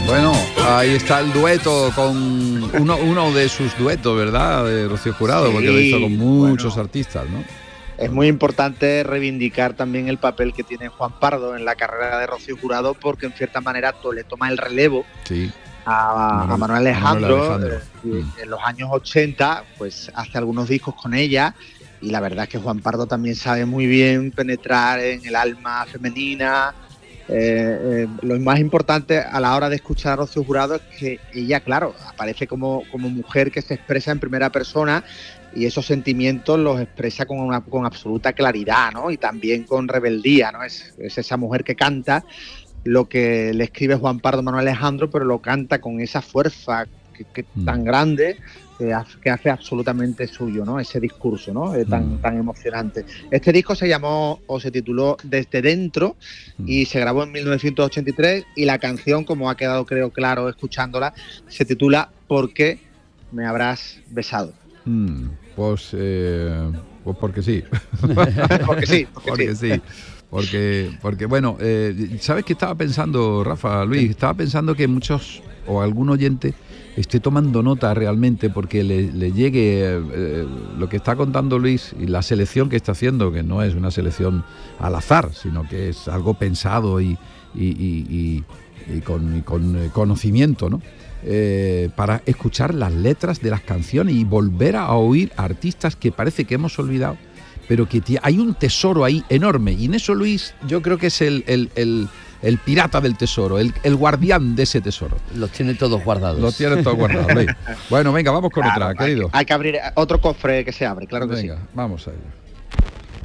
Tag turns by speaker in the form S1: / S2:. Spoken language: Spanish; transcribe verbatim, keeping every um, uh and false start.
S1: Bueno, ahí está el dueto con uno, uno de sus duetos, ¿verdad? De Rocío Jurado, sí, porque lo hizo con muchos bueno, artistas, ¿no?
S2: Es muy importante reivindicar también el papel que tiene Juan Pardo en la carrera de Rocío Jurado, porque en cierta manera le toma el relevo sí. a, Manuel, a Manuel Alejandro, a Manuel Alejandro. Eh, mm. En los años ochenta, pues hace algunos discos con ella, y la verdad es que Juan Pardo también sabe muy bien penetrar en el alma femenina. Eh, eh, lo más importante a la hora de escuchar a Rocío Jurado es que ella, claro, aparece como, como mujer que se expresa en primera persona, y esos sentimientos los expresa con, una, con absoluta claridad, ¿no? Y también con rebeldía, ¿no? Es, es esa mujer que canta lo que le escribe Juan Pardo a Manuel Alejandro, pero lo canta con esa fuerza que, que mm. tan grande, que hace, que hace absolutamente suyo, ¿no? Ese discurso, ¿no? Eh, tan, mm. tan emocionante. Este disco se llamó o se tituló Desde Dentro mm. y se grabó en mil novecientos ochenta y tres, y la canción, como ha quedado creo claro escuchándola, se titula ¿Por qué me habrás besado?
S1: Mm. Pues, eh, pues porque sí.
S2: porque sí. Porque,
S1: porque sí. sí. Porque, porque bueno, eh, ¿sabes qué estaba pensando, Rafa, Luis? Estaba pensando que muchos o algún oyente esté tomando nota realmente, porque le, le llegue eh, lo que está contando Luis y la selección que está haciendo, que no es una selección al azar, sino que es algo pensado y, y, y, y, y, con, y con conocimiento, ¿no? Eh, para escuchar las letras de las canciones y volver a oír a artistas que parece que hemos olvidado, pero que t- hay un tesoro ahí enorme, y en eso Luis yo creo que es el, el, el, el pirata del tesoro, el, el guardián de ese tesoro.
S3: Los tiene todos guardados.
S1: Los tiene todos guardados, Luis. Bueno, venga, vamos con claro, otra,
S2: hay
S1: querido.
S2: Que, hay que abrir otro cofre que se abre, claro que
S1: venga,
S2: sí.
S1: Vamos a ello.